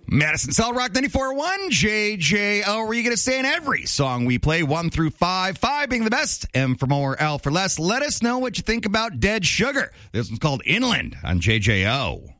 Madison Cell Rock 94.1, JJO. Where are you going to stay in every song we play, 1 through 5, 5 being the best, M for more, L for less. Let us know what you think about Dead Sugar. This one's called Inland on JJO.